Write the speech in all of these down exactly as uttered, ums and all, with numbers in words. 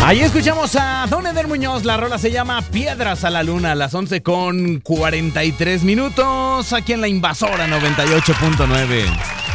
Ahí escuchamos a Don Eder Muñoz, la rola se llama Piedras a la Luna, a las once con cuarenta y tres minutos, aquí en La Invasora noventa y ocho punto nueve.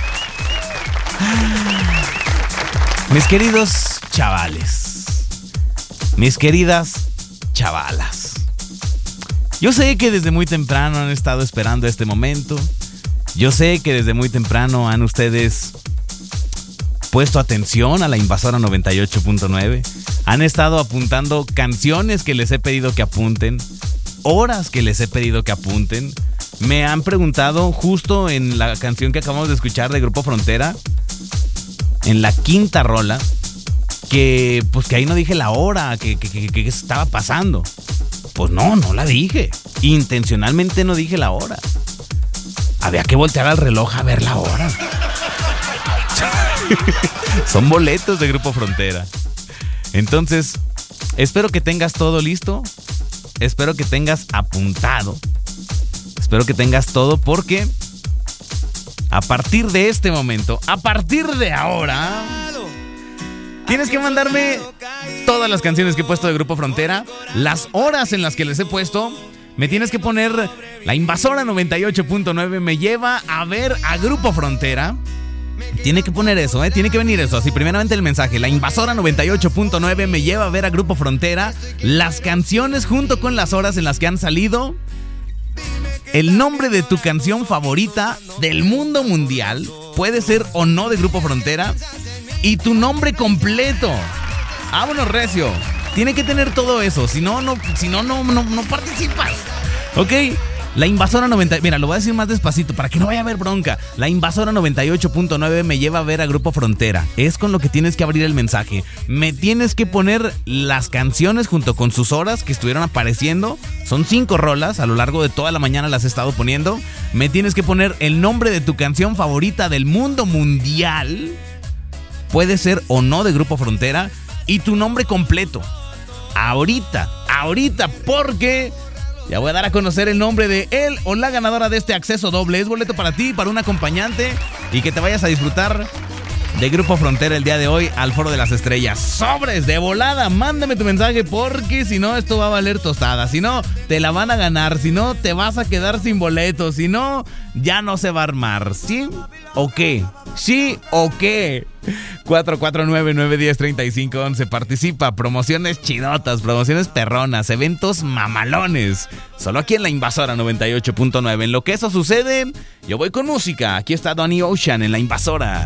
Mis queridos chavales, mis queridas chavalas, yo sé que desde muy temprano han estado esperando este momento, yo sé que desde muy temprano han ustedes puesto atención a La Invasora noventa y ocho punto nueve. Han estado apuntando canciones que les he pedido que apunten, horas que les he pedido que apunten. Me han preguntado justo en la canción que acabamos de escuchar de Grupo Frontera, en la quinta rola, que pues que ahí no dije la hora, que, que, que, que estaba pasando. Pues no, no la dije. Intencionalmente no dije la hora. Había que voltear al reloj a ver la hora. Son boletos de Grupo Frontera. Entonces, espero que tengas todo listo. Espero que tengas apuntado. Espero que tengas todo porque a partir de este momento, a partir de ahora, tienes que mandarme todas las canciones que he puesto de Grupo Frontera, las horas en las que les he puesto. Me tienes que poner La Invasora noventa y ocho punto nueve me lleva a ver a Grupo Frontera. Tiene que poner eso, ¿eh? Tiene que venir eso. Así, primeramente el mensaje. La Invasora noventa y ocho punto nueve me lleva a ver a Grupo Frontera. Las canciones junto con las horas en las que han salido. El nombre de tu canción favorita del mundo mundial. Puede ser o no de Grupo Frontera. Y tu nombre completo. Vámonos, recio. Tiene que tener todo eso. Si no, no, si no, no, no, no participas. ¿Ok? La Invasora noventa... Mira, lo voy a decir más despacito para que no vaya a haber bronca. La Invasora noventa y ocho punto nueve me lleva a ver a Grupo Frontera. Es con lo que tienes que abrir el mensaje. Me tienes que poner las canciones junto con sus horas que estuvieron apareciendo. Son cinco rolas, a lo largo de toda la mañana las he estado poniendo. Me tienes que poner el nombre de tu canción favorita del mundo mundial. Puede ser o no de Grupo Frontera. Y tu nombre completo. Ahorita, ahorita, porque... ya voy a dar a conocer el nombre de él o la ganadora de este acceso doble. Es boleto para ti, para un acompañante y que te vayas a disfrutar de Grupo Frontera el día de hoy al Foro de las Estrellas. ¡Sobres! De volada, mándame tu mensaje porque si no esto va a valer tostada. Si no, te la van a ganar. Si no, te vas a quedar sin boletos. Si no, ya no se va a armar. ¿Sí o qué? ¿Sí o qué? cuatro cuatro nueve, nueve uno cero, tres cinco uno uno. Participa. Promociones chidotas, promociones perronas, eventos mamalones. Solo aquí en La Invasora noventa y ocho punto nueve. En lo que eso sucede, yo voy con música. Aquí está Donny Ocean en La Invasora.